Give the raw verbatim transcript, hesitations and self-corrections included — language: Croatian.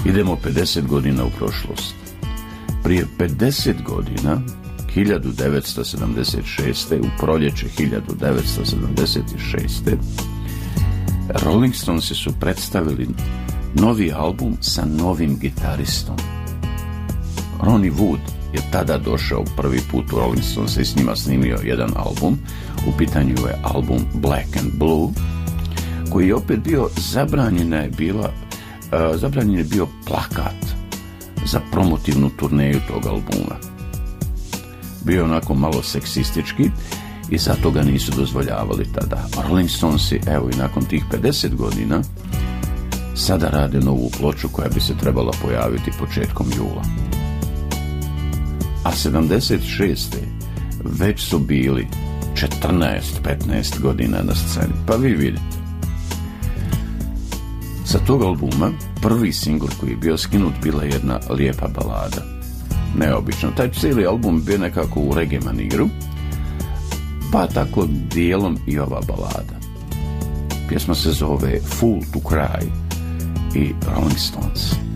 Idemo pedeset godina u prošlost. Prije pedeset godina, hiljadu devetsto sedamdeset šeste. u proljeće hiljadu devetsto sedamdeset šeste. Rolling Stonesi su predstavili novi album sa novim gitaristom. Ronnie Wood je tada došao prvi put u Rolling Stones i s njima snimio jedan album. U pitanju je album Black and Blue, koji je opet bio zabranjena je bila uh, zabranjen je bio plakat za promotivnu turneju tog albuma. Bio je onako malo seksistički i zato ga nisu dozvoljavali tada. Rolling Stonesi, evo i nakon tih pedeset godina, sada rade novu ploču koja bi se trebala pojaviti početkom jula. A sedamdeset šeste. već su bili četrnaest petnaest godina na sceni. Pa vi vidite. Sa tog albuma prvi singl koji je bio skinut bila jedna lijepa balada. Neobično. Taj cijeli album bio nekako u reggae maniru, pa tako dijelom i ova balada. Pjesma se zove Fool to Cry i Rolling Stones.